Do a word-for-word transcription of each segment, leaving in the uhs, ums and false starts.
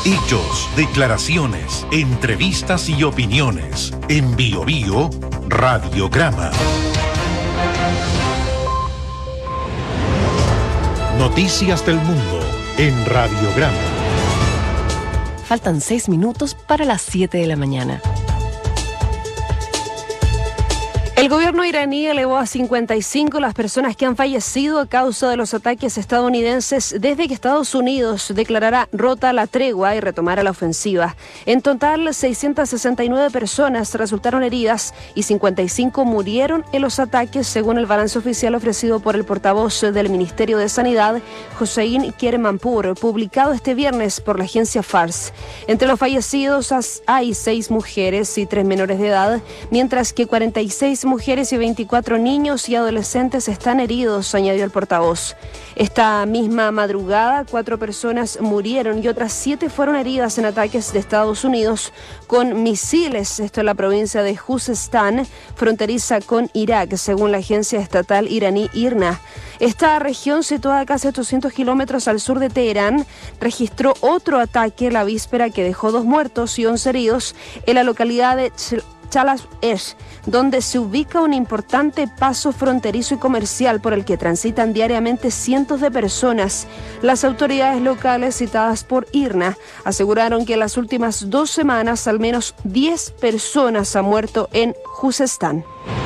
Hechos, declaraciones, entrevistas y opiniones. En Bio Bio, Radiograma. Noticias del mundo en Radiograma. Faltan seis minutos para las siete de la mañana. El gobierno iraní elevó a cincuenta y cinco las personas que han fallecido a causa de los ataques estadounidenses desde que Estados Unidos declarara rota la tregua y retomara la ofensiva. En total, seiscientas sesenta y nueve personas resultaron heridas y cincuenta y cinco murieron en los ataques, según el balance oficial ofrecido por el portavoz del Ministerio de Sanidad, Hossein Kermanpour, publicado este viernes por la agencia Fars. Entre los fallecidos hay seis mujeres y tres menores de edad, mientras que cuarenta y seis mujeres y veinticuatro niños y adolescentes están heridos, añadió el portavoz. Esta misma madrugada, cuatro personas murieron y otras siete fueron heridas en ataques de Estados Unidos con misiles, esto en la provincia de Khuzestan, fronteriza con Irak, según la agencia estatal iraní IRNA. Esta región, situada a casi ochocientos kilómetros al sur de Teherán, registró otro ataque la víspera que dejó dos muertos y once heridos en la localidad de Ch- Chalaz-Esh, donde se ubica un importante paso fronterizo y comercial por el que transitan diariamente cientos de personas. Las autoridades locales citadas por IRNA aseguraron que en las últimas dos semanas al menos diez personas han muerto en Khuzestan.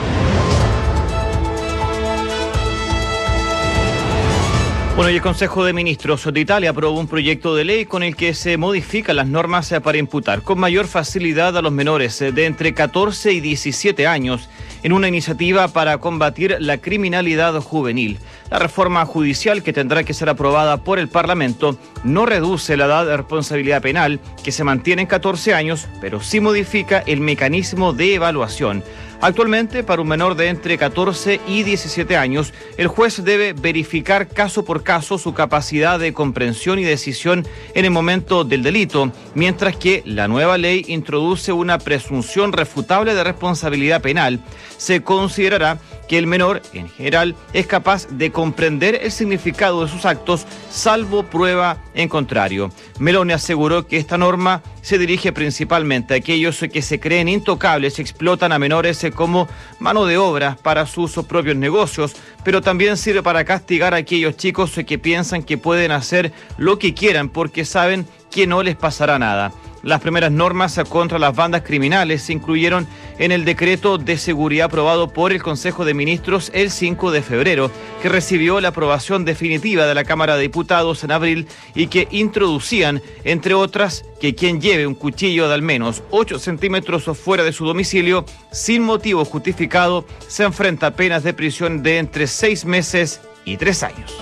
Bueno, y el Consejo de Ministros de Italia aprobó un proyecto de ley con el que se modifican las normas para imputar con mayor facilidad a los menores de entre catorce y diecisiete años en una iniciativa para combatir la criminalidad juvenil. La reforma judicial, que tendrá que ser aprobada por el Parlamento, no reduce la edad de responsabilidad penal, que se mantiene en catorce años, pero sí modifica el mecanismo de evaluación. Actualmente, para un menor de entre catorce y diecisiete años, el juez debe verificar caso por caso su capacidad de comprensión y decisión en el momento del delito, mientras que la nueva ley introduce una presunción refutable de responsabilidad penal. Se considerará que el menor, en general, es capaz de comprender el significado de sus actos, salvo prueba en contrario. Meloni aseguró que esta norma se dirige principalmente a aquellos que se creen intocables y explotan a menores como mano de obra para sus propios negocios, pero también sirve para castigar a aquellos chicos que piensan que pueden hacer lo que quieran porque saben que no les pasará nada. Las primeras normas contra las bandas criminales se incluyeron en el decreto de seguridad aprobado por el Consejo de Ministros el cinco de febrero, que recibió la aprobación definitiva de la Cámara de Diputados en abril y que introducían, entre otras, que quien lleve un cuchillo de al menos ocho centímetros fuera de su domicilio sin motivo justificado se enfrenta a penas de prisión de entre seis meses y tres años.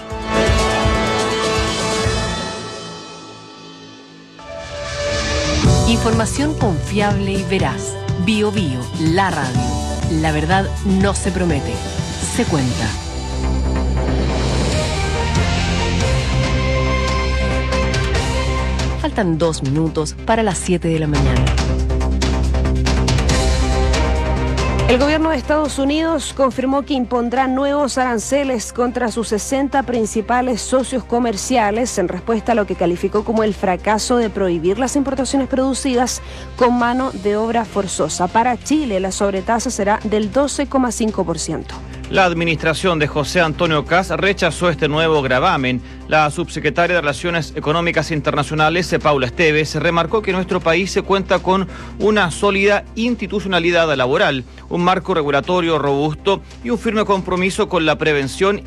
Información confiable y veraz. Bio Bio, la radio. La verdad no se promete, se cuenta. Faltan dos minutos para las siete de la mañana. El gobierno de Estados Unidos confirmó que impondrá nuevos aranceles contra sus sesenta principales socios comerciales en respuesta a lo que calificó como el fracaso de prohibir las importaciones producidas con mano de obra forzosa. Para Chile, la sobretasa será del doce coma cinco por ciento. La administración de José Antonio Kast rechazó este nuevo gravamen. La subsecretaria de Relaciones Económicas Internacionales, Paula Esteves, remarcó que nuestro país se cuenta con una sólida institucionalidad laboral, un marco regulatorio robusto y un firme compromiso con la prevención